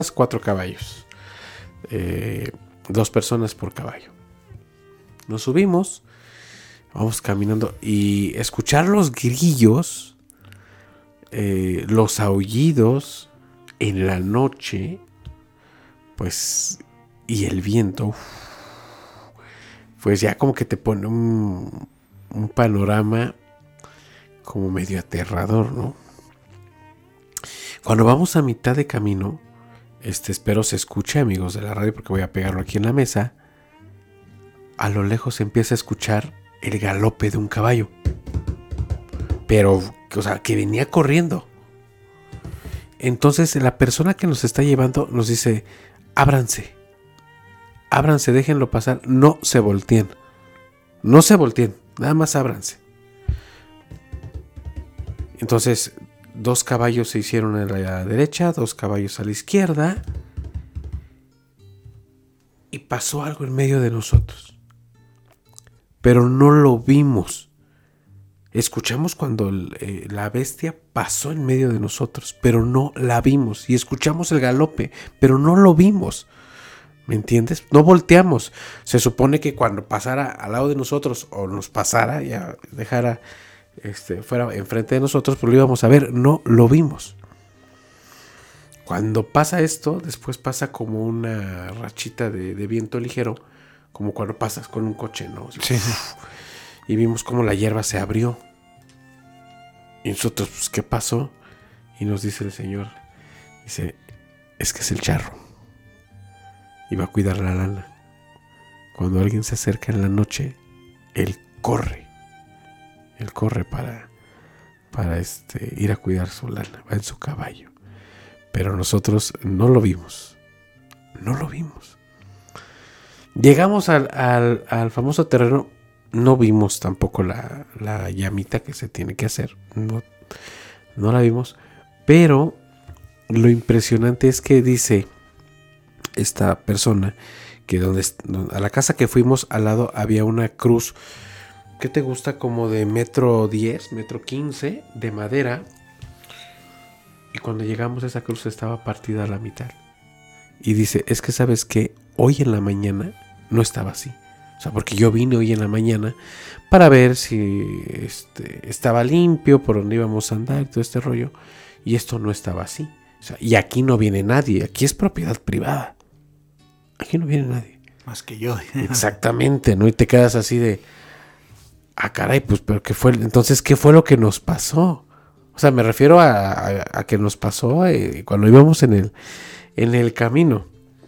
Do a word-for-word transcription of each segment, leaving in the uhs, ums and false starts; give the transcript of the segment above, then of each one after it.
cuatro caballos. Eh, dos personas por caballo. Nos subimos, vamos caminando y escuchar los grillos, eh, los aullidos en la noche, pues, y el viento, uf, pues ya como que te pone un, un panorama como medio aterrador, ¿no? Cuando vamos a mitad de camino, este, espero se escuche, amigos de la radio, porque voy a pegarlo aquí en la mesa. A lo lejos se empieza a escuchar el galope de un caballo. Pero, o sea, que venía corriendo. Entonces la persona que nos está llevando nos dice, ábranse. Ábranse, déjenlo pasar. No se volteen. No se volteen. Nada más ábranse. Entonces, dos caballos se hicieron a la derecha, dos caballos a la izquierda. Y pasó algo en medio de nosotros. Pero no lo vimos. Escuchamos cuando eh, la bestia pasó en medio de nosotros, pero no la vimos. Y escuchamos el galope, pero no lo vimos. ¿Me entiendes? No volteamos. Se supone que cuando pasara al lado de nosotros o nos pasara, ya dejara, este, fuera enfrente de nosotros, pues lo íbamos a ver. No lo vimos. Cuando pasa esto, después pasa como una rachita de, de viento ligero, como cuando pasas con un coche, ¿no? Sí, sí. Y vimos como la hierba se abrió. Y nosotros, pues, ¿qué pasó? Y nos dice el Señor, dice, es que es el charro. Y va a cuidar la lana. Cuando alguien se acerca en la noche, él corre. Él corre para, para este, ir a cuidar su lana. Va en su caballo. Pero nosotros no lo vimos. No lo vimos. Llegamos al, al, al famoso terreno. No vimos tampoco la, la llamita que se tiene que hacer. No, no la vimos. Pero lo impresionante es que dice esta persona que donde, a la casa que fuimos al lado había una cruz. ¿Qué te gusta? Como de metro diez, metro quince de madera. Y cuando llegamos a esa cruz estaba partida a la mitad. Y dice, es que sabes que hoy en la mañana no estaba así. O sea, porque yo vine hoy en la mañana para ver si este, estaba limpio, por donde íbamos a andar, todo este rollo. Y esto no estaba así. O sea, y aquí no viene nadie. Aquí es propiedad privada. Aquí no viene nadie. Más que yo. Exactamente, ¿no? Y te quedas así de, ah, caray, pues, pero ¿qué fue? Entonces, ¿qué fue lo que nos pasó? O sea, me refiero a, a, a que nos pasó eh, cuando íbamos en el, en el camino.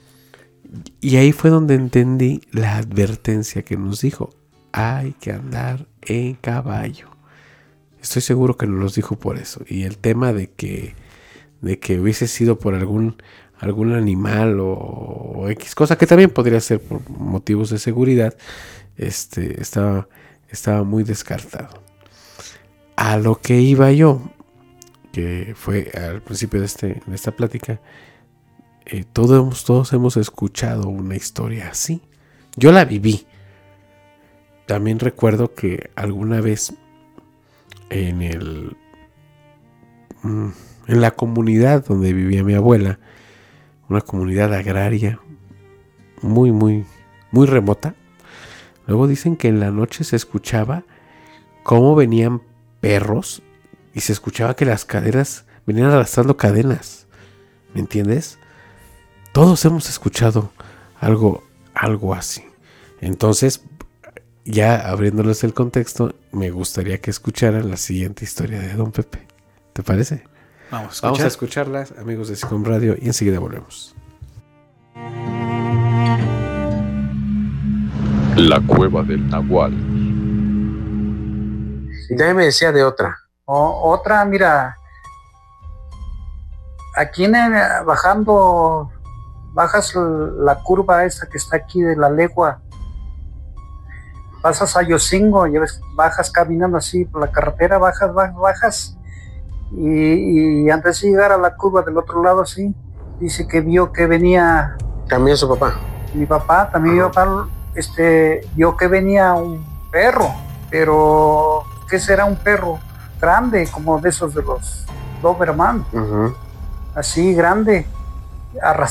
Y ahí fue donde entendí la advertencia que nos dijo. Hay que andar en caballo. Estoy seguro que nos los dijo por eso. Y el tema de que, de que hubiese sido por algún, algún animal o, o X cosa, que también podría ser por motivos de seguridad, este, estaba, estaba muy descartado. A lo que iba yo, que fue al principio de, este, de esta plática, eh, todos, todos hemos escuchado una historia así. Yo la viví. También recuerdo que alguna vez en el en la comunidad donde vivía mi abuela, una comunidad agraria muy muy muy remota, luego dicen que en la noche se escuchaba cómo venían perros y se escuchaba que las cadenas venían arrastrando cadenas. ¿Me entiendes? Todos hemos escuchado algo, algo así. Entonces, ya abriéndoles el contexto, me gustaría que escucharan la siguiente historia de Don Pepe. ¿Te parece? Vamos a escuchar. Vamos a escucharlas, amigos de Sicom Radio, y enseguida volvemos. La cueva del Nahual. Y también me decía de otra. O, otra, mira, aquí en el, bajando, bajas la curva esa que está aquí de la legua, pasas a Yocingo, y ves, bajas caminando así por la carretera, bajas, bajas, bajas, y, y antes de llegar a la curva del otro lado así, dice que vio que venía... También su papá. Mi papá, también mi papá, este, vio que venía un perro, pero ¿qué será un perro? Grande, como de esos de los Doberman, uh-huh. Así grande, arrastrando